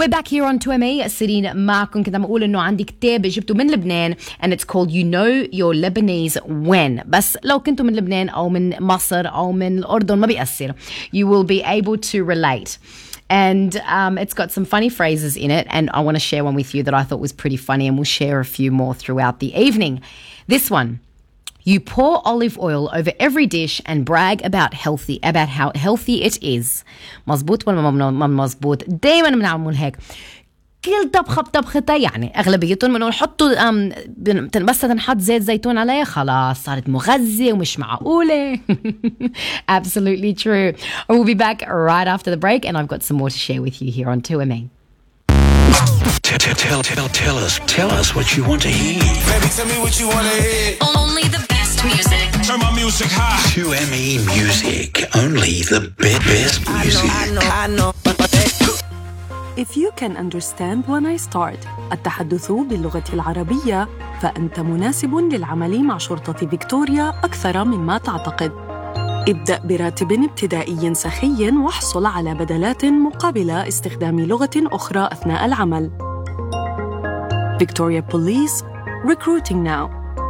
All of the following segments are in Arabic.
We're back here on 2MA. سيرين معكم. كنت عم أقول إنه عندي كتاب جبته من لبنان and it's called You Know Your Lebanese When. بس لو كنتوا من لبنان أو من مصر أو من الأردن ما بيأثر. You will be able to relate. And it's got some funny phrases in it, and I want to share one with you that I thought was pretty funny, and we'll share a few more throughout the evening. This one. You pour olive oil over every dish and brag about how healthy it is. مزبوط ولا ما مزبوط؟ دايما بنعمل هيك. كل طبخة بطبختها يعني أغلبيتهم منهم نحطوا بس تنحط زيت زيتون عليها خلاص صارت مغذية ومش معقولة. Absolutely true. We'll be back right after the break, and I've got some more to share with you here on 2MA. Tell us what you want to hear. Baby, tell me what you want to hear. Only the best music. Turn my music high. 2ME Music. Only the best music. I know. If you can understand when I start التحدث باللغة العربية فأنت مناسب للعمل مع شرطة فيكتوريا أكثر مما تعتقد. ابدأ براتب ابتدائي سخي واحصل على بدلات مقابل استخدام لغة أخرى أثناء العمل. Victoria Police, recruiting now.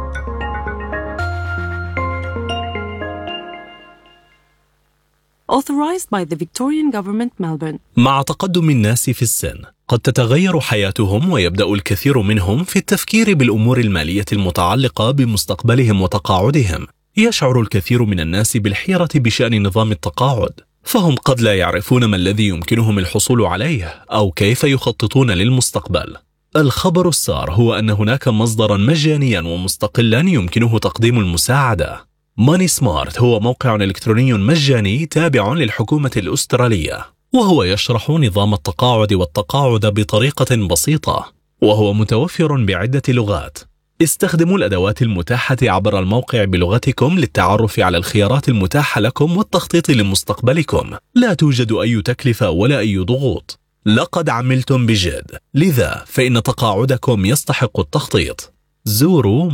Authorized by the Victorian Government, Melbourne. مع تقدم الناس في السن قد تتغير حياتهم ويبدأ الكثير منهم في التفكير بالأمور المالية المتعلقة بمستقبلهم وتقاعدهم. يشعر الكثير من الناس بالحيرة بشأن نظام التقاعد، فهم قد لا يعرفون ما الذي يمكنهم الحصول عليه أو كيف يخططون للمستقبل. الخبر السار هو أن هناك مصدراً مجانياً ومستقلاً يمكنه تقديم المساعدة. ماني سمارت هو موقع إلكتروني مجاني تابع للحكومة الأسترالية، وهو يشرح نظام التقاعد والتقاعد بطريقة بسيطة، وهو متوفر بعدة لغات. استخدموا الأدوات المتاحة عبر الموقع بلغتكم للتعرف على الخيارات المتاحة لكم والتخطيط لمستقبلكم. لا توجد أي تكلفة ولا أي ضغوط. لقد عملتم بجد، لذا فإن تقاعدكم يستحق التخطيط. زوروا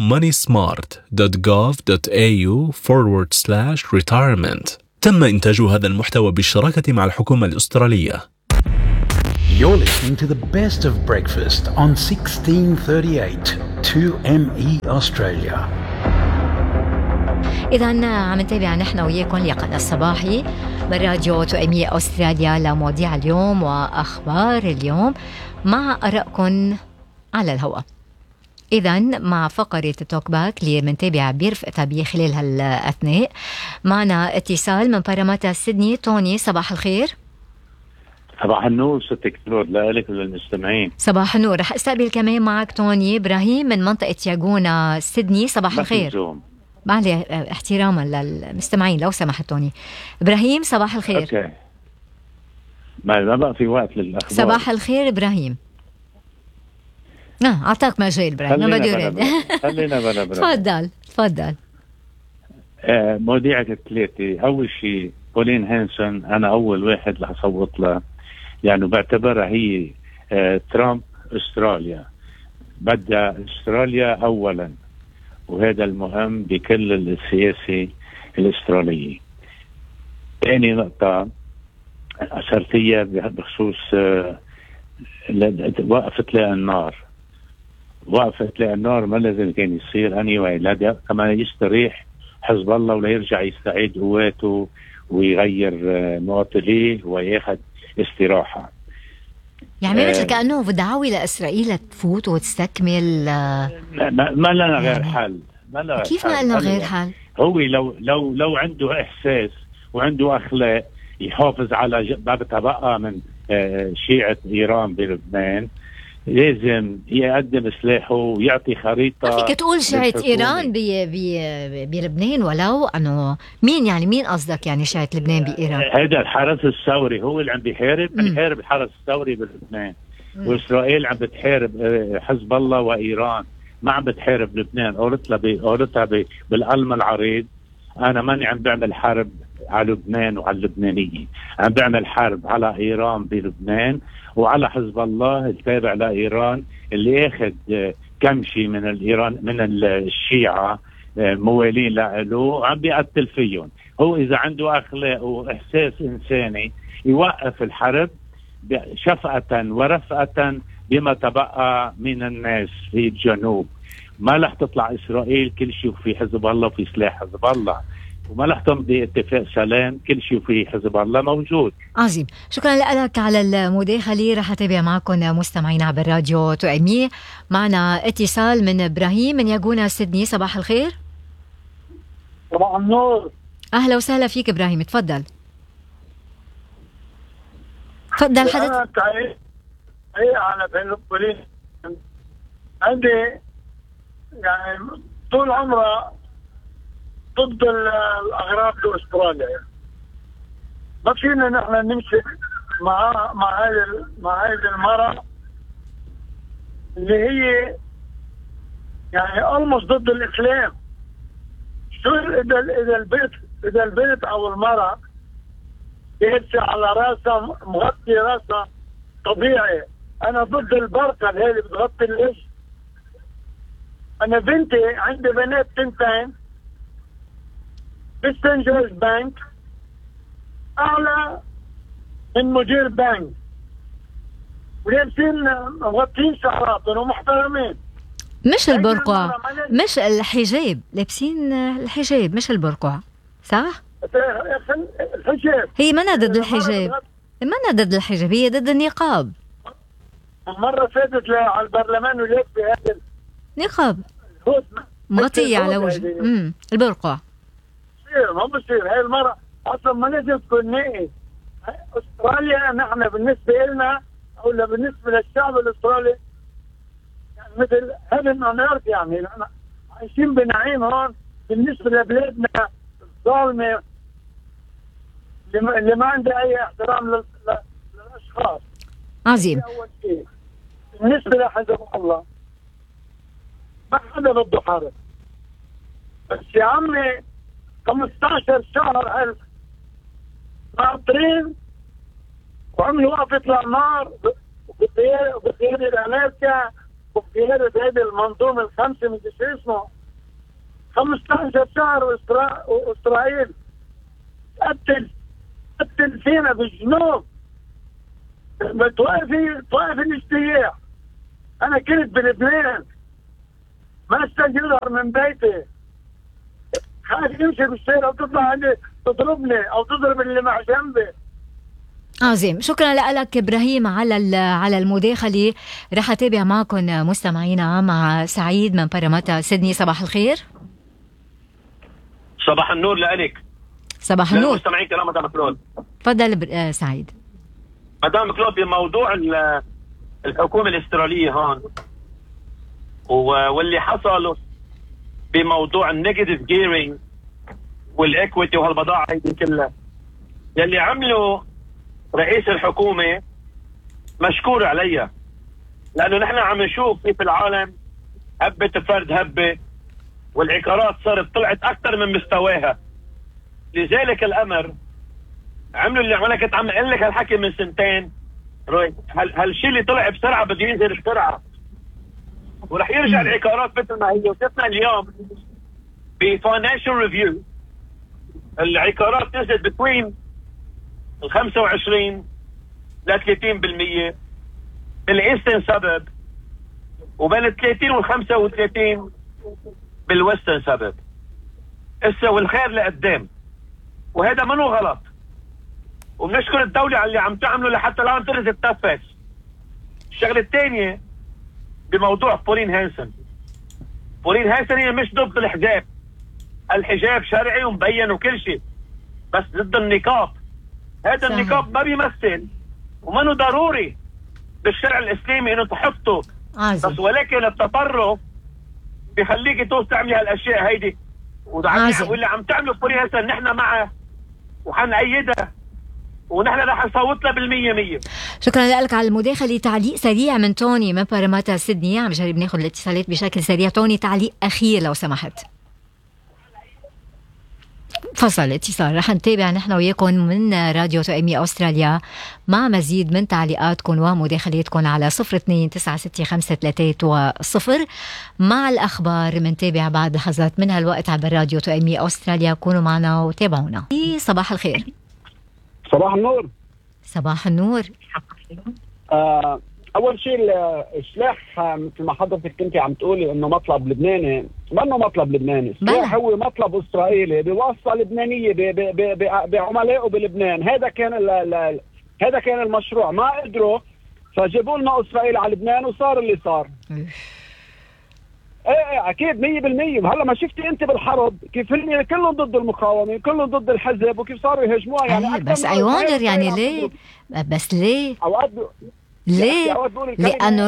moneysmart.gov.au/retirement. تم إنتاج هذا المحتوى بالشراكة مع الحكومة الأسترالية. You're listening to the best of breakfast on 1638 2ME Australia. إذن عم نتابع نحن وياكم لقاءنا الصباحي براديو 2ME أستراليا لمواضيع اليوم وأخبار اليوم مع آرائكم على الهواء. إذن مع فقرة توك باك اللي منتابع برفقتها بخلال هالأثناء معنا اتصال من باراماتا سيدني. توني صباح الخير. صباح النور ستك نور لك وللمستمعين. صباح النور. رح استقبل كمان معك توني إبراهيم من منطقة ياغونا سيدني. صباح الخير. بعد احتراما للمستمعين لو سمحت توني. إبراهيم صباح الخير. أوكي. ما بقى في وقت للأخبار. صباح الخير إبراهيم. أعطاك مجال إبراهيم. ما بدي أريد. خلينا بلا تفضل. مواضيعك الثلاثة. أول شيء بولين هانسون أنا أول واحد اللي حصوت له، يعني بعتبرها هي ترامب أستراليا. بدأ أستراليا أولا، وهذا المهم بكل السياسة الأسترالية. ثاني نقطة أسرتية بخصوص وقفت لها النار ما لازم كان يصير لا كمان يستريح حزب الله ولا يرجع يستعيد قواته ويغير معطليه وياخد استراحة. يعني مثل كأنه بدعاوي لإسرائيل تفوت وتستكمل. ما لنا غير حل. كيف ما لنا غير حل؟ هو لو عنده إحساس وعنده أخلاق يحافظ على بابتها بقى من شيعة إيران بلبنان، لازم يقدم سلاحه ويعطي خريطة. فيك تقول شيعة إيران بلبنان ولو أنه مين قصدك يعني شيعة لبنان بإيران؟ هذا الحرس الثوري هو اللي عم بيحارب الحرس الثوري بلبنان. وإسرائيل عم بتحارب حزب الله وإيران، ما عم بتحارب لبنان. قولتها بالقلم العريض أنا ماني عم بعمل حرب على لبنان وعلى اللبنانيين، عم بعمل حرب على إيران بلبنان وعلى حزب الله التابع لإيران اللي أخذ كم شيء من الشيعة موالين له عم بيقتل فيهم. هو إذا عنده أخلاق وإحساس إنساني يوقف الحرب شفقة ورفقة بما تبقى من الناس في الجنوب. ما رح تطلع إسرائيل كل شيء في حزب الله وفي سلاح حزب الله، وما رح تمضي اتفاق سلام كل شيء في حزب الله موجود. عظيم، شكرا لك على المداخلة. رح أتابع معكم مستمعين عبر راديو تؤمية. معنا اتصال من إبراهيم من ياغونا سيدني. صباح الخير. صباح النور. أهلا وسهلا فيك إبراهيم، تفضل حدث. أنا تعيش على فلسطين، عندي يعني طول عمره ضد الأغراب بأستراليا. ما فينا نحن نمشي مع هذه المرأة اللي هي يعني ألمس ضد الإسلام. شو إذا البنت أو المرأة يمشي على راسها مغطي راسها طبيعي. أنا ضد البرقة اللي بتغطي الوجه. أنا بنتي عندي بنات تنتين بسنت جورج بانك أعلى من مدير بنك، ولابسين مغطين شعراتهم ومحترمين. مش البرقع، مش الحجاب، لابسين الحجاب مش البرقع، صح؟ الحجاب هي منا ضد الحجاب، منا ضد الحجاب، هي ضد النقاب. مرة فاتت على البرلمان ولابسة هذا نقاب مغطية على وجه البرقع. ما بصير هاي المرة أصلا ما لازم تكون نائي. أستراليا نحن بالنسبة لنا أو بالنسبة للشعب الأسترالي يعني مثل هذا الأرض، يعني نحن عايشين بنعيم هون بالنسبة لبلادنا الظالمة اللي ما عنده أي احترام للأشخاص. عظيم. أول شيء بالنسبة لحزب الله ما حدا بده حرب، بس يا عمي 15 شهر ناطرين وعملوا وقفة الأنهار بقيادة أمريكا وبقيادة هذه المنظومة الخمسة من شو اسمه. 15 شهر وإسرائيل تقتل فينا بالجنوب. توقف الاجتياح. أنا كنت بلبنان ما استجدر من بيتي، خايف يمشي بالشارع وتطلع عندي تضربني أو تضرب اللي مع جنبي. عظيم، شكرا لك إبراهيم على المداخلة. رح أتابع معكم مستمعينا مع سعيد من باراماتا سيدني. صباح الخير. صباح النور لألك. صباح النور. مستمعين كلام مدام كلود. تفضل سعيد. مدام كلود، بموضوع الحكومة الأسترالية هون واللي حصل بموضوع النيجاتيف جيرينج والاكويتي وهالبضاعة هيدي كلها، يلي عمله رئيس الحكومة مشكور عليها، لأنه نحن عم نشوف كيف العالم هبت فرد هبة والعقارات صارت طلعت أكثر من مستواها. لذلك الأمر عملوا اللي عمله. كنت عم أقول لك هالحكي من سنتين، هالشيء اللي طلع بسرعة بده ينزل بسرعة ورح يرجع العقارات مثل ما هي. وشفنا اليوم بفاينانشال ريفيو العقارات نزلت بتوين 25 ل 30% بالايسترن سبب، وبين 30 و 35 بالويسترن سبب. هسه والخير لقدام، وهذا منو غلط، وبنشكر الدولة على اللي عم تعمله لحتى الآن ترز تتنفس. الشغلة الثانية بموضوع بولين هانسون. بولين هانسون هي مش ضد الحجاب، الحجاب شرعي ومبين وكل شيء، بس ضد النقاب. هذا النقاب ما بيمثل ومنه ضروري بالشرع الإسلامي انه تحطه، بس ولكن التطرف بيخليك تعملي هالاشياء هيدي. واللي عم تعمله بولين هانسون نحن معه وحنأيدها، ونحن رح نصوت له 100%. شكرا لك على المداخلة. تعليق سريع من توني من باراماتا سيدني. عم جرب ناخذ الاتصالات بشكل سريع. توني، تعليق أخير لو سمحت. فصل الاتصال. رح نتابع نحن وياكم من راديو تؤمية أستراليا مع مزيد من تعليقاتكم ومداخلاتكم على 02-965-330 مع الأخبار. منتابع بعد لحظات من هالوقت عبر راديو تؤمية أستراليا. كونوا معنا وتابعونا. صباح الخير. صباح النور. صباح النور. اول شيء السلاح مثل ما حضرتك كنتي عم تقولي انه مطلب لبناني، ما انه مطلب لبناني، السلاح هو مطلب اسرائيلي بواسطه لبنانيه بعملائه بلبنان. هذا كان المشروع، ما قدروا فجابوا لنا اسرائيل على لبنان وصار اللي صار. ايه اكيد 100%. وهلا ما شفتي انت بالحرب كيف هن كلهم ضد المقاومه، كلهم ضد الحزب، وكيف صاروا يهاجموها يعني. بس I wonder يعني ليه؟ بس ليه؟ ليه؟ لأنه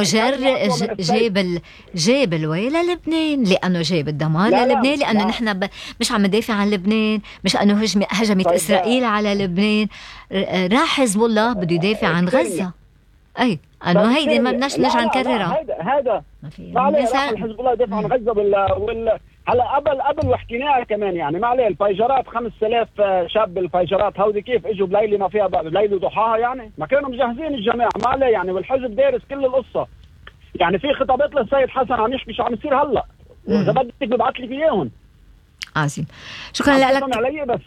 جاب الويل للبنان، لأنه جاب الدمار للبنان، لأنه نحن مش عم ندافع عن لبنان، مش أنه هجمت إسرائيل على لبنان. راح حزب الله بده يدافع عن غزة. أي أنه هيدي ما بدناش نرجع نكررها. هذا ما عليه حزب الله يدافع عن غزة هلا قبل وحكيناها كمان يعني ما عليه. الفيجرات 5000 شاب بالفيجرات هودي كيف اجوا بليله ما فيها ليله وضحاها يعني، ما كانوا مجهزين الجماعه ما عليه يعني. والحزب دارس كل القصه يعني. في خطابات للسيد حسن عم يحكي شو عم يصير هلا، اذا بدك ببعث لك اياهم. عظيم، شكرا لك. علي بس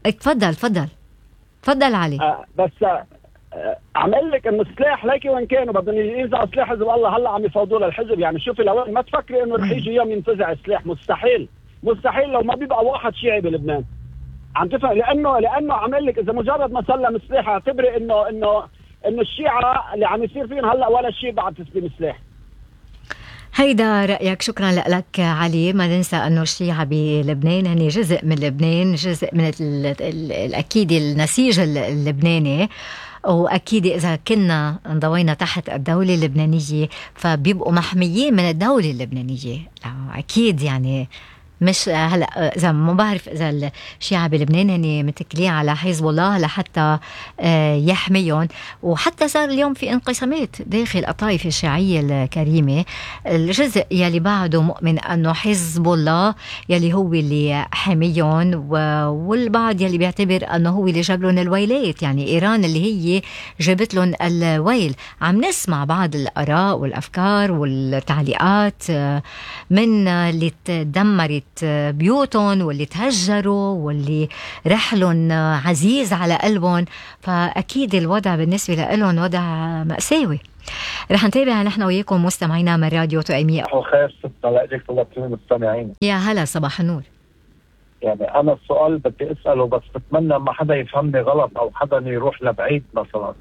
تفضل علي. بس عم اقول لك انه السلاح ليكي وين كانوا بدهم ينزعوا سلاح حزب الله، هلا عم يفوضوا للحزب يعني. شوفي لوين، ما تفكري انه رح يجي يوم ينتزع السلاح، مستحيل لو ما بيبقى واحد شيعي بلبنان. عم تفهم؟ لانه عم اقول لك اذا مجرد ما سلم السلاح اعتبري انه الشيعة اللي عم يصير فيهم هلا ولا شيء بعد تسليم السلاح. هيدا رأيك، شكرا لك علي. ما ننسى أنه الشيعة بلبنان هني جزء من لبنان، جزء من الأكيد النسيج اللبناني، وأكيد إذا كنا انضوينا تحت الدولة اللبنانية فبيبقوا محميين من الدولة اللبنانية أكيد يعني. مش هلا اذا ما بعرف اذا الشيعة بلبنان هني متكلين على حزب الله لحتى يحميهم، وحتى صار اليوم في انقسامات داخل الطائفة الشيعية الكريمة. الجزء يلي بعده مؤمن انه حزب الله يلي هو اللي حميهم، والبعض يلي بيعتبر انه هو اللي جاب لهم الويلات، يعني ايران اللي هي جابت لهم الويل. عم نسمع بعض الاراء والافكار والتعليقات من اللي تدمرت بيوتهم واللي تهجروا واللي رحلهم عزيز على قلبهم، فأكيد الوضع بالنسبة لهم وضع مأساوي. رح نتابع نحن وياكم مستمعينا من راديو توأمية. خير ستنا لأجيك طلبت المستمعين. يا هلا، صباح النور. يعني أنا السؤال بدي أسأله بس بتمنى ما حدا يفهمني غلط أو حدا يروح لبعيد. مثلا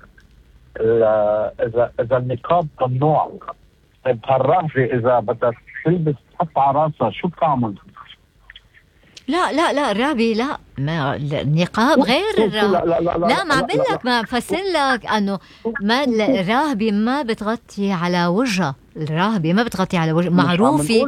إذا النقاب ممنوع، بهالرهبة إذا بدك تلبس تحط على راسها شو بتعمل؟ لا الرهبة لا، ما النقاب غير الرهبة. لا ما بقول لك، ما فسر لك انه ما الرهبة ما بتغطي على وجهها. الرهبة ما بتغطي على وجه، معروفة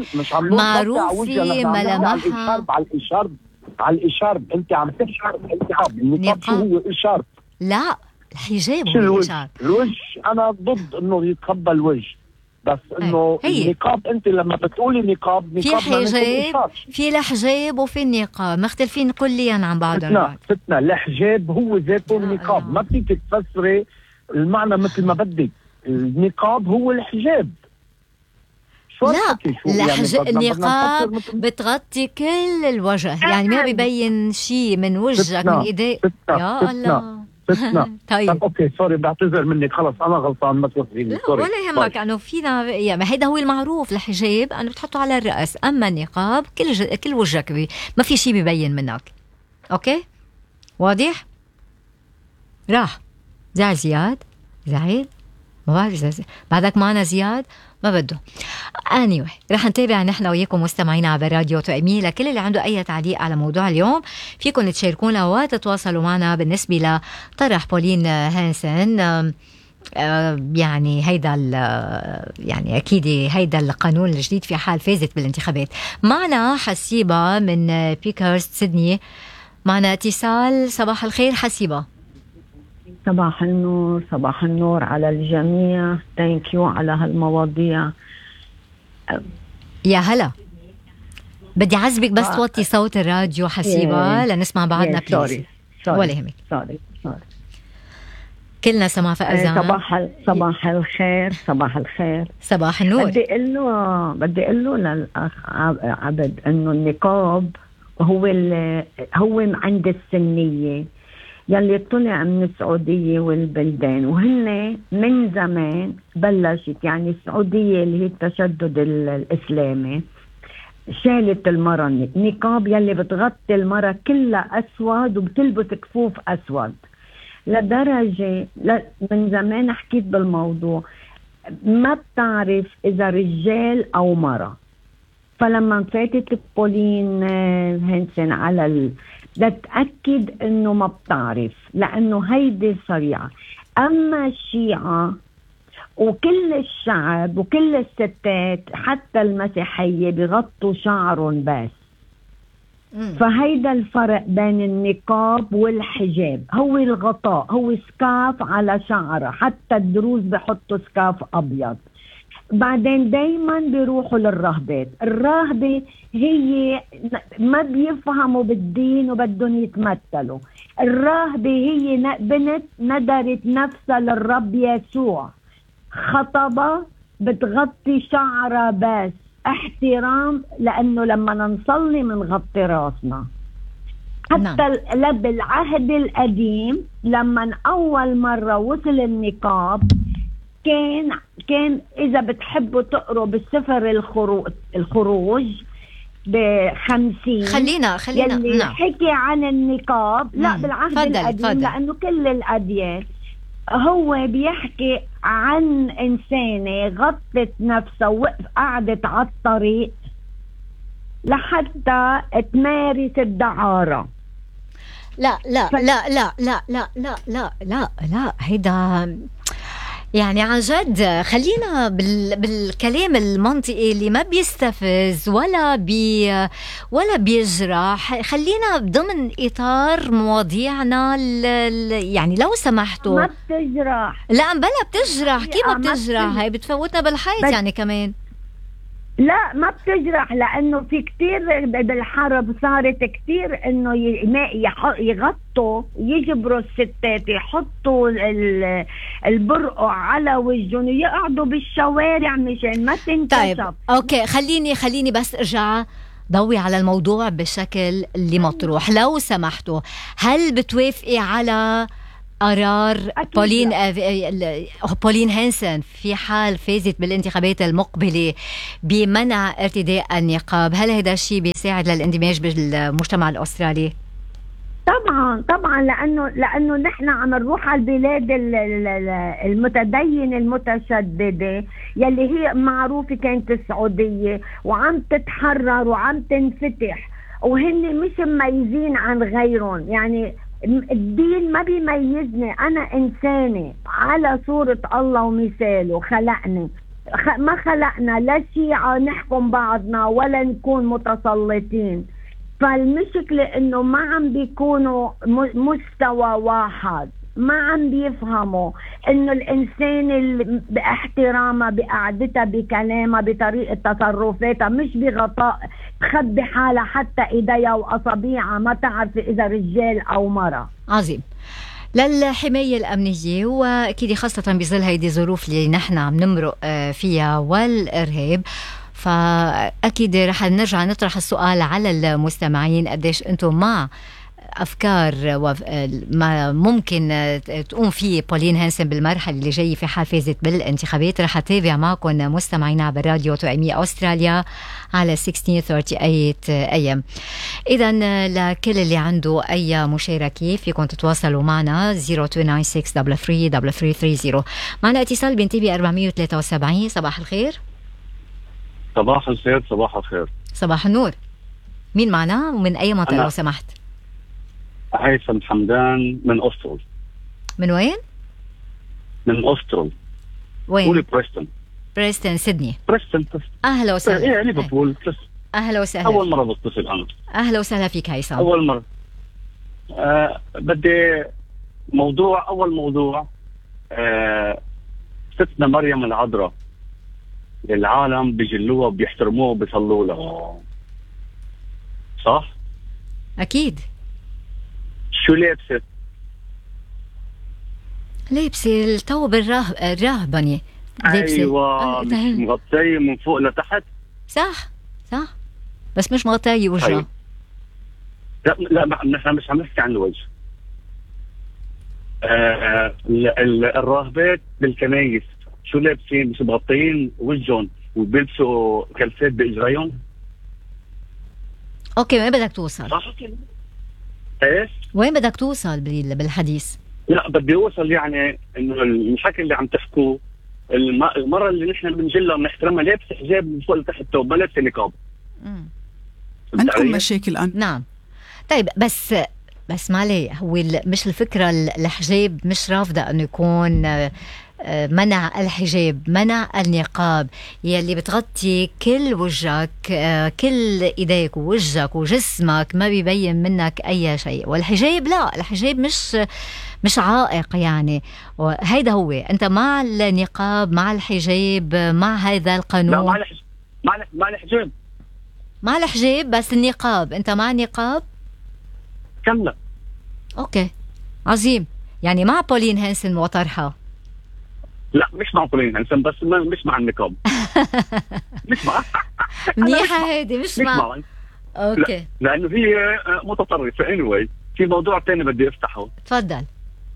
ملامحها على الإشارب. انت عم تشعر النقاب شو هو إشارب؟ لا الحجاب هو الإشارب. الوجه انا ضد انه يتقبل وجه، بس انه النقاب انت لما بتقولي نقاب في حجاب، في الحجاب وفي النقاب مختلفين كليا عن بعضهم. فتنا الحجاب هو ذاته النقاب، ما فيك تفسري المعنى مثل ما بدك. النقاب هو الحجاب. لا النقاب بتغطي كل الوجه، يعني ما بيبين شيء من وجهك من ايديك. يا الله طيب اوكي سوري، بعتذر منك، خلص انا غلطان، ما توقفيني سوري. ولا يهمك، انه فينا يعني هيدا هو المعروف. الحجاب انه بتحطه على الراس، اما النقاب كل وجهك ما في شيء بيبين منك. اوكي واضح؟ راح زياد ما بعرف بعدك معنا زياد ما بده. anyway رح نتابع نحن وياكم مستمعينا على راديو توأمية. لكل اللي عنده أي تعليق على موضوع اليوم فيكم تشاركونا وتتواصلوا معنا. بالنسبة لطرح بولين هانسن يعني هيدا يعني أكيد هيدا القانون الجديد في حال فازت بالانتخابات. معنا حسيبة من بيكرز سيدني، معنا اتصال. صباح الخير حسيبة. صباح النور على الجميع. ثانك يو على هالمواضيع. يا هلا، بدي عزبك بس توطي صوت الراديو حسيبة لنسمع بعضنا بليز. ولا يهمك. سوري كلنا سمع فأذان. صباح الخير. صباح النور. بدي اقول له للأخ عبد انه النقاب هو عند السنية. يلي طلع من السعودية والبلدان، وهن من زمان بلشت يعني السعودية اللي هي التشدد الإسلامي شالت المرأة النقاب يلي بتغطي المرأة كلها أسود وبتلبس كفوف أسود، لدرجة من زمان حكيت بالموضوع ما بتعرف إذا رجال أو مرأة. فلما فاتت بولين هانسن على لتأكد إنه ما بتعرف، لأنه هيدي صريعة. أما الشيعة وكل الشعب وكل الستات حتى المسيحية بيغطوا شعرهم بس. فهيدا الفرق بين النقاب والحجاب، هو الغطاء، هو سكاف على شعره، حتى الدروز بحطوا سكاف أبيض. بعدين دايما بيروحوا للراهبات، الراهبة هي ما بيفهموا بالدين وبدهم يتمثلوا. الراهبة هي بنت ندرت نفسها للرب يسوع، خطبة بتغطي شعرها بس احترام، لأنه لما نصلي منغطي راسنا. حتى بالعهد القديم لما أول مرة وصل النقاب كان إذا بتحبوا تقروا بالسفر الخروج ب50 خلينا يلي حكي عن النقاب. لا بالعهد القديم لأنه كل الأديان هو بيحكي عن إنسانة غطت نفسها قعدت على الطريق لحتى تمارس الدعارة. لا لا لا لا لا لا لا لا لا لا هيدا يعني عن جد. خلينا بالكلام المنطقي اللي ما بيستفز ولا بيجرح. خلينا ضمن إطار مواضيعنا يعني لو سمحتوا. ما بتجرح. لا بلا بتجرح. كيف ما بتجرح؟ هاي بتفوتنا بالحيط يعني كمان. لا ما بتجرح، لأنه في كتير بالحرب صارت كتير إنه يغطوا يجبروا الستات يحطوا البرقع على وجههم ويقعدوا بالشوارع مشان ما تنكشف. طيب أوكي خليني بس أرجع ضوي على الموضوع بالشكل اللي مطروح لو سمحتوا. هل بتوافقي على قرار بولين هانسن في حال فازت بالانتخابات المقبلة بمنع ارتداء النقاب؟ هل هذا الشيء بيساعد للاندماج بالمجتمع الأسترالي؟ طبعا لأنه نحن عم نروح على البلاد المتدينة المتشددة يلي هي معروفة كانت السعودية وعم تتحرر وعم تنفتح، وهن مش مميزين عن غيرهم. يعني الدين ما بيميزني، أنا إنسانة على صورة الله ومثاله خلقني. ما خلقنا لا شيعة نحكم بعضنا ولا نكون متسلطين. فالمشكلة إنه ما عم بيكونوا مستوى واحد، ما عم بيفهموا إنه الإنسان باحترامها بقعدتها بكلامها بطريقة تصرفاتها مش بغطاء تخبي حالها حتى إيديها وأصابيعها ما تعرف إذا رجال أو مرة. عظيم. للحماية الأمنية وأكيد خاصة بظل هيدي الظروف اللي نحن عم نمرق فيها والإرهاب، فأكيد رح نرجع نطرح السؤال على المستمعين قديش أنتم مع أفكار ما ممكن تقوم فيه بولين هانسن بالمرحلة اللي جاي في حال فازت بالانتخابات. رح أتابع معكم مستمعينا بالراديو توأمية أستراليا على 1638 AM. إذن لكل اللي عنده أي مشاركة فيكم تتواصلوا معنا 0296333330. معنا اتصال بنتيبي 473. صباح الخير. صباح الخير. صباح الخير. صباح النور. مين معنا ومن أي منطقة لو سمحت؟ هيثم حمدان من أسترول. من وين؟ من أسترول. وين؟ قولي بريستون. بريستون سيدني. بريستون. أهلا وسهلا. إيه ليفربول. أهلا وسهلا. أول مرة بتصل أنا. أهلا وسهلا فيك هيثم. أول مرة. بدي أول موضوع ستنا مريم العذراء العالم بيجلوها وبيحترموها وبيصلوا لها، صح؟ أكيد. شو لابست؟ لابسة الثوب الرهبني. أيوة مش مغطية من فوق لتحت. صح بس مش مغطية وجهها. لا نحن مش عم نحكي عن الوجه. الراهبات بالكنايس شو لابسين؟ مش مغطين وجهن وبيلبسوا كلسات باجريهم. اوكي، وين بدك توصل؟ ايش؟ وين بدك توصل بالحديث؟ لا بدي اوصل يعني انه الحكي اللي عم تحكوه، المره اللي نحن بنجلها وبنحترمها لابسه حجاب من فوق لتحت وما لابسه نقاب. عندكم مشاكل الان. نعم. طيب بس مالي هو مش الفكره الحجاب مش رافضه انه يكون منع الحجاب، منع النقاب يلي بتغطي كل وجهك، كل ايديك ووجهك وجسمك، ما بيبين منك اي شيء. والحجاب لا، الحجاب مش عائق يعني. وهيدا هو، انت مع النقاب، مع الحجاب، مع هذا القانون؟ لا مع الحجاب، مع الحجاب بس النقاب، انت مع النقاب؟ كمل. اوكي عظيم. يعني مع بولين هانسن وطرحها؟ لا مش مع بولين هانسن، بس مش مع النقاب. مش مع منيحة هيدي، مش مع اوكي. لانه هي متطرفة. anyway في موضوع تاني بدي افتحه. تفضل.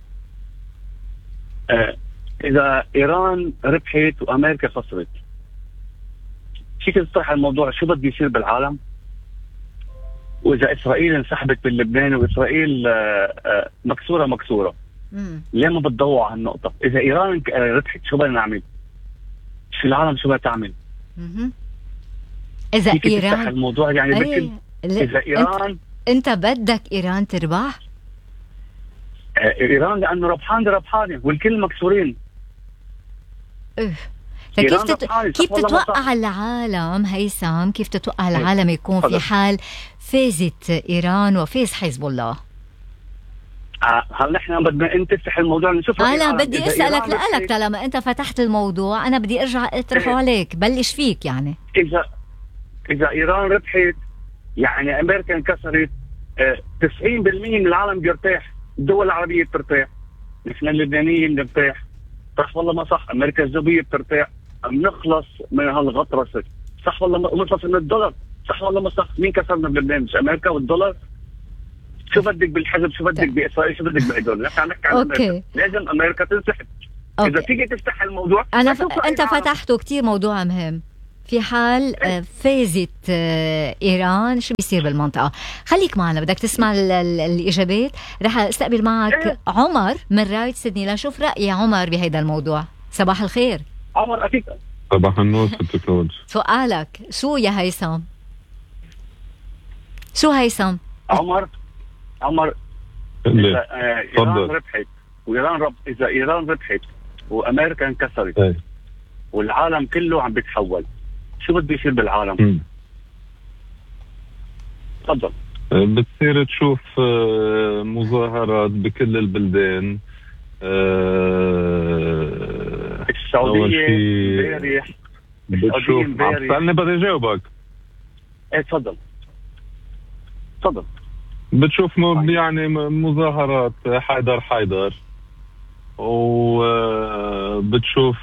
اذا ايران ربحت وامريكا خسرت، فيك تطرح الموضوع شو بده يصير بالعالم؟ واذا اسرائيل انسحبت من لبنان واسرائيل مكسوره، ليه ما بتضوع على هالنقطه؟ اذا ايران ربحت شو بدنا نعمل؟ شو العالم شو بدها تعمل؟ اذا ايران الموضوع يعني اذا ايران انت بدك ايران تربح؟ ايران لانه ربحانه والكل مكسورين. كيف تتوقع العالم هيثم، كيف تتوقع العالم يكون في حال فازت ايران وفاز حزب الله؟ هل نحن بدنا نفتح الموضوع نشوف؟ انا بدي اسالك لك طالما انت فتحت الموضوع، انا بدي ارجع اطرحه عليك. بلش فيك يعني. اذا ايران ربحت يعني امريكا انكسرت، 90% من العالم بيرتاح، الدول العربيه بترتاح، نحن اللبنانيين بنرتاح. صح والله ما صح؟ امريكا الجنوبيه بترتاح، بنخلص من هالغطرسه. صح والله ونخلص من الدولار. صح والله ما صح؟ مين كسرنا بلبنان؟ مش امريكا والدولار؟ شو بدك بالحزب، شو بدك باسرائيل، شو بدك بهدول؟ نحن عم نحكي عن امريكا. لازم امريكا تنسحب. اذا تيجي تفتح الموضوع انت فتحته كتير موضوع مهم. في حال فازت ايران شو بيصير بالمنطقه؟ خليك معنا، بدك تسمع الاجابات. رح استقبل معك عمر من رايد سيدني لنشوف راي عمر بهيدا الموضوع. صباح الخير عمر. اكيد صباح النور ست كلود. سؤالك شو يا هيثم؟ شو هيثم؟ عمر اذا ايران ربحت اذا ايران ربحت وامريكا انكسرت والعالم كله عم بيتحول، شو بده يصير بالعالم؟ تفضل. بتصير تشوف مظاهرات بكل البلدان. السعودية امبارح بتشوف. عم تسألني بدي جاوبك. ايه تفضل. بتشوف يعني مظاهرات حيدر وبتشوف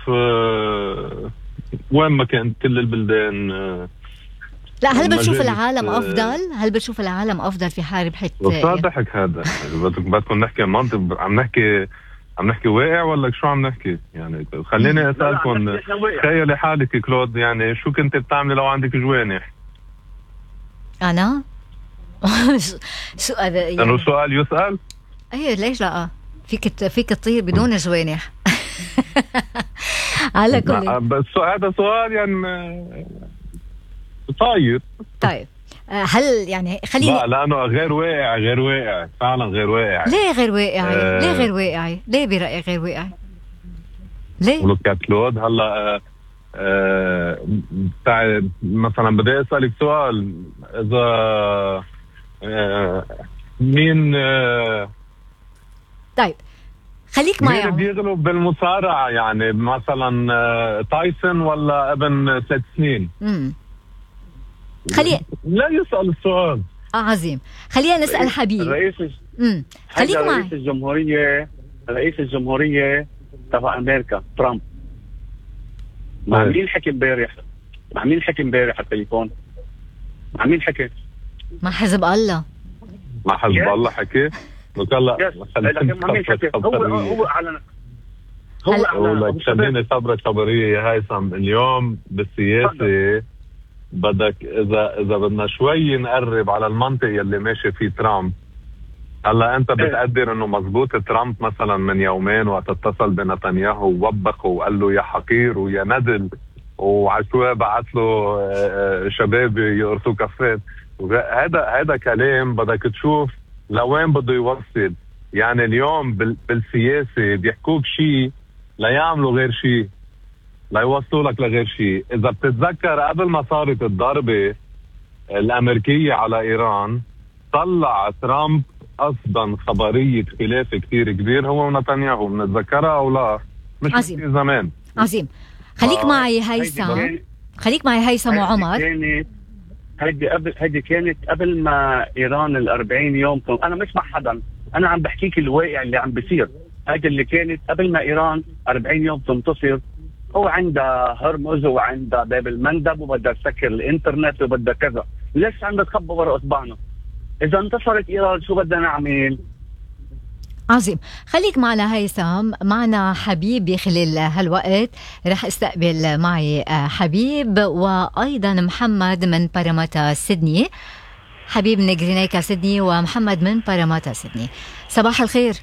وين ما كانت كل البلدان. لا هل بتشوف العالم افضل؟ هل بتشوف العالم افضل في حال ربحت؟ ضحك هذا. بدكم نحكي منطق، عم نحكي واقع ولا شو عم نحكي؟ يعني خليني اسالكم، تخيلي حالك كلود، يعني شو كنت بتعملي لو عندك جوانح؟ انا سؤال يعني سؤال يسأل؟ ايه ليش لا؟ فيك تطير بدون جوانح. على كل بس هذا سؤال يعني طاير. طيب هل يعني خليني لا لانه غير واقع فعلا غير واقع. ليه غير واقعي؟ ليه غير واقعي؟ ليه برأيك غير واقعي؟ ليه؟ ولك يا كلود هلا مثلا بدي اسالك سؤال، اذا مين طيب خليك معي. مين بيغلب بالمصارعة؟ يعني مثلا تايسون ولا ابن 3 سنين؟ لا يسأل السؤال. عظيم. خلينا نسأل حبيب. خليك معي. رئيس الجمهورية تبع امريكا ترامب مع مين حكي امبارح؟ مع مين حكي امبارح على التليفون؟ مع مين حكي؟ مع حزب الله. مع حزب الله حكي؟ لكن ما شك هو أعلن لك خليني صبرك خبرية يا هيثم. اليوم بالسياسة بدك إذا بدنا شوي نقرب على المنطق يلي ماشي فيه ترامب. هلا أنت بتقدر إنه مزبوط ترامب مثلا من يومين وقت اتصل بنتنياهو ووبخه وقال له يا حقير ويا ندل وعشوائي بعت له شباب يقرطوا كفات. هذا كلام بدك تشوف لوين بده يوصل. يعني اليوم بالسياسة بيحكوك شيء لا يعملوا غير شيء، لا يوصلوا لك لغير شيء. إذا بتتذكر قبل ما صارت الضربة الأمريكية على إيران طلع ترامب أصلا خبرية خلاف كتير كبير هو ونتنياهو، بنتذكرها أو لا؟ مش كتير زمان. عظيم. خليك معي هيثم وعمر. هيدي كانت قبل ما إيران 40 يوم. أنا مش مع حدا، أنا عم بحكيك الواقع اللي عم بيصير. هيدي اللي كانت قبل ما إيران 40 يوم تنتصر. هو عندها هرمز وعندها باب المندب وبدها تسكر الإنترنت وبدها كذا. ليش عم بتخبى ورا إصبعنا؟ إذا انتصرت إيران شو بدنا نعمل؟ عظيم. خليك معنا هيثم. معنا حبيب خلال هالوقت رح استقبل معي حبيب وأيضا محمد من باراماتا سيدني. حبيب من جرينيكا سيدني ومحمد من باراماتا سيدني. صباح الخير.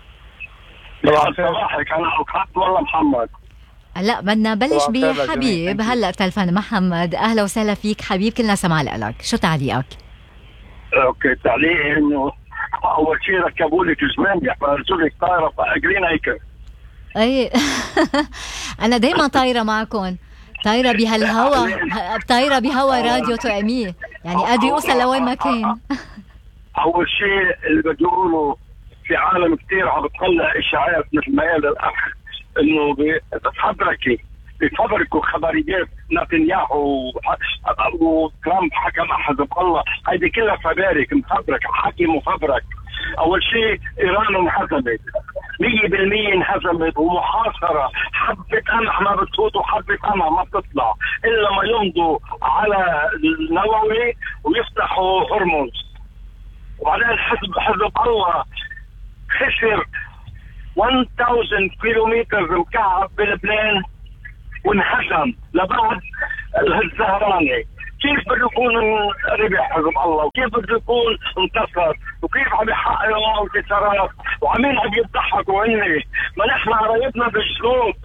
صباحك. أنا أوقات والله محمد. لا بدنا نبلش بحبيب. هلا تلفن محمد. أهلا وسهلا فيك حبيب، كلنا سمع لك. شو تعليقك؟ اوكي، تعليقي انه اول شيء ركبوا لك زمان بيحفظوا لك طائره جرينيكا. اي انا دائما طايره معكم، طايره بهالهوا، طايره بهوا راديو توأمية، يعني قادر يوصل لوين ما كان. اول شيء اللي بدي اقوله في عالم كثير عم بتطلع اشاعات مثل ما قال الاخ انه بفبركوا خبريات نتنياهو وترامب حكم حزب الله. هيدي كلها فبارك مفبرك، حكي مفبرك. اول شيء ايران انهزمت 100% انهزمت ومحاصره. حبه قمح ما بتفوت وحبه قمح ما بتطلع الا ما يمضوا على النووي ويفتحوا هرمز. وبعدين حزب الله خسر 1000 كيلومتر مكعب بلبنان وانهزم لبعض الزهراني. كيف بده يكون ربح حزب الله وكيف بده يكون انتصر وكيف عم يحققوا انتصارات وعمين عم يضحكوا هني؟ ما نحن قرايبنا بالجنوب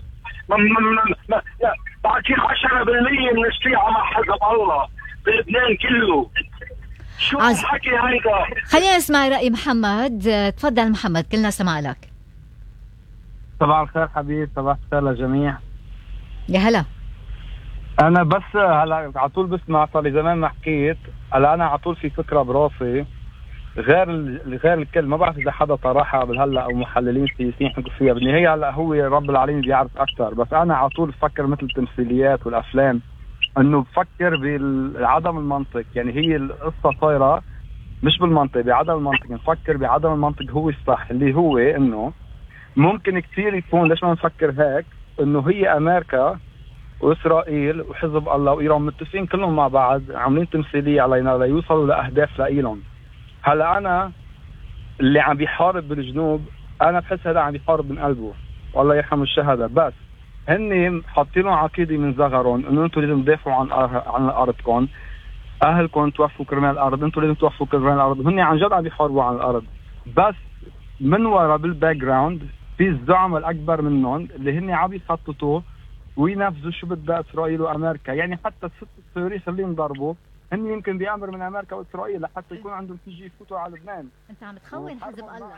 بعطيك 10% من الشيعة مع حزب الله بلبنان كله. شو الحكي هيدا؟ خلينا نسمع رأي محمد. تفضل محمد، كلنا سمع لك. صباح الخير حبيب، صباح الخير للجميع. يا هلا. انا بس هلا على طول بسمع، صار لي زمان ما حكيت. هلا انا على طول في فكره براسي غير الكل. ما بعرف اذا حدا طرحها قبل هلا او محللين سياسيين حكوا فيها. بالنهايه هلا هو رب العالمين بيعرف اكثر، بس انا على طول بفكر مثل التمثيليات والافلام، انه بفكر بعدم المنطق. يعني هي القصه صايره مش بالمنطق، بعدم المنطق. نفكر بعدم المنطق هو الصح، اللي هو انه ممكن كثير يكون، ليش ما نفكر هيك، انه هي امريكا واسرائيل وحزب الله وايران متفقين كلهم مع بعض عاملين تمثيليه علينا ليوصلوا لاهداف لإلهم. هلا انا اللي عم بيحارب بالجنوب انا بحس هذا عم بيحارب من قلبه، والله يرحم الشهداء. بس هن حاطين لهم عقيده من زغرهم انه انتم لازم تدافعوا عن ارضكم، اهلكم توفوا كرمال الارض، انتم لازم توفوا كرمال الارض. هن عن جد عم بيحاربوا عن الارض، بس من ورا بالباك جراوند في الزعماء الاكبر منهم اللي هن عم يخططوا وينفذوا شو بدها اسرائيل وامريكا. يعني حتى الست الصواريخ اللي انضربوا هن يمكن بيامر من امريكا واسرائيل لحتى يكون عندهم تيجي يفوتوا على لبنان. انت عم تخون حزب الله.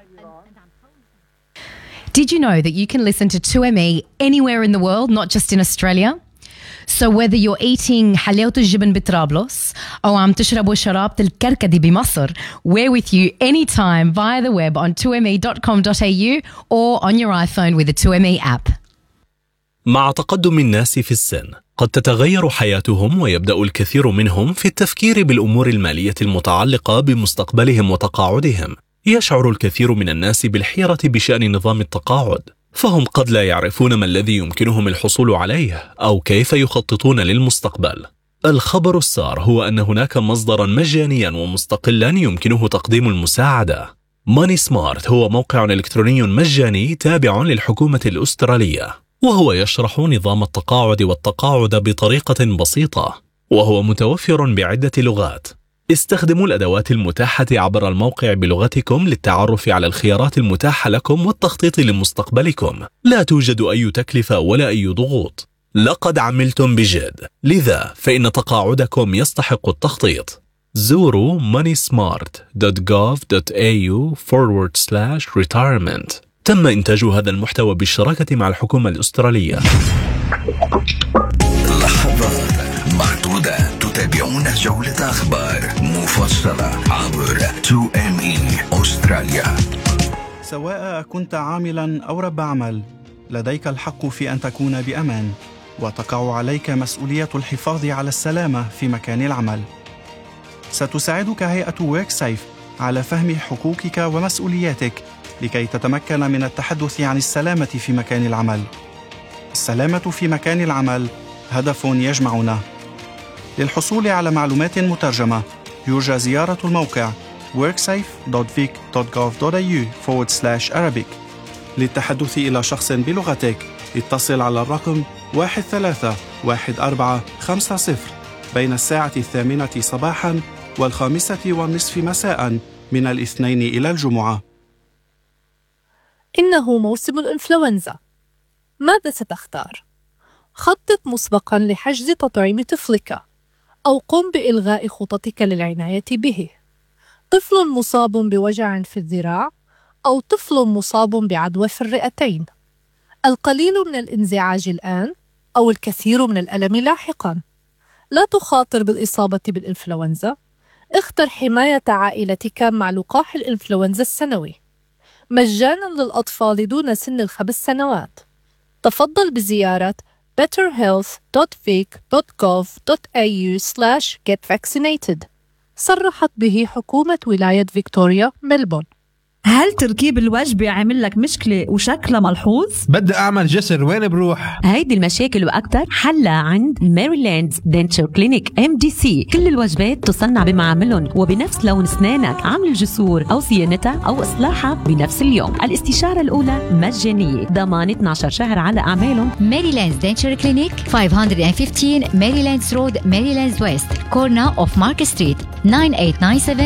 Did you know that you can listen to 2ME anywhere in the world, not just in Australia? So whether you're eating حلاوة الجبن بطرابلس أو عم تشربوا شرابة الكركدي بمصر, we're with you anytime via the web on 2me.com.au or on your iPhone with the 2ME app. مع تقدم الناس في السن قد تتغير حياتهم ويبدأ الكثير منهم في التفكير بالأمور المالية المتعلقة بمستقبلهم وتقاعدهم. يشعر الكثير من الناس بالحيرة بشأن نظام التقاعد، فهم قد لا يعرفون ما الذي يمكنهم الحصول عليه أو كيف يخططون للمستقبل. الخبر السار هو أن هناك مصدرا مجانيا ومستقلا يمكنه تقديم المساعدة. ماني سمارت هو موقع إلكتروني مجاني تابع للحكومة الأسترالية، وهو يشرح نظام التقاعد والتقاعد بطريقة بسيطة، وهو متوفر بعدة لغات. استخدموا الأدوات المتاحة عبر الموقع بلغتكم للتعرف على الخيارات المتاحة لكم والتخطيط لمستقبلكم. لا توجد أي تكلفة ولا أي ضغوط. لقد عملتم بجد، لذا فإن تقاعدكم يستحق التخطيط. زوروا moneysmart.gov.au/retirement. تم إنتاج هذا المحتوى بالشراكة مع الحكومة الأسترالية. لحظات معدودة تتابعون جولة أخبار مفصلة عبر 2ME أستراليا. سواء كنت عاملا أو رب عمل، لديك الحق في أن تكون بأمان، وتقع عليك مسؤولية الحفاظ على السلامة في مكان العمل. ستساعدك هيئة WorkSafe على فهم حقوقك ومسؤولياتك لكي تتمكن من التحدث عن السلامة في مكان العمل. السلامة في مكان العمل هدف يجمعنا. للحصول على معلومات مترجمة يرجى زيارة الموقع worksafe.vic.gov.au/Arabic. للتحدث إلى شخص بلغتك اتصل على الرقم 131450 بين الساعة 8 صباحاً و5:30 مساءً من الاثنين إلى الجمعة. إنه موسم الإنفلونزا. ماذا ستختار؟ خطط مسبقاً لحجز تطعيم طفلك، أو قم بإلغاء خططك للعناية به. طفل مصاب بوجع في الذراع، أو طفل مصاب بعدوى في الرئتين. القليل من الانزعاج الآن، أو الكثير من الألم لاحقاً. لا تخاطر بالإصابة بالإنفلونزا. اختر حماية عائلتك مع لقاح الإنفلونزا السنوي مجاناً للأطفال دون سن 5 سنوات. تفضل بزيارة betterhealth.vic.gov.au/getvaccinated. صرحت به حكومة ولاية فيكتوريا ملبون. هل تركيب الوجبة عمل لك مشكلة وشكلها ملحوظ؟ بدي أعمل جسر، وين بروح؟ هيدي المشاكل وأكتر حلها عند ميريلاند دنتشر كلينيك MDC. كل الوجبات تصنع بمعاملهم وبنفس لون أسنانك. عمل الجسور أو صيانتها أو إصلاحها بنفس اليوم. الاستشارة الأولى مجانية، ضمان 12 شهر على أعمالهم. ميريلاند دنتشر كلينيك 515 ميريلاند رود، ميريلاند ويست، كورنر اوف مارك ستريت، 9897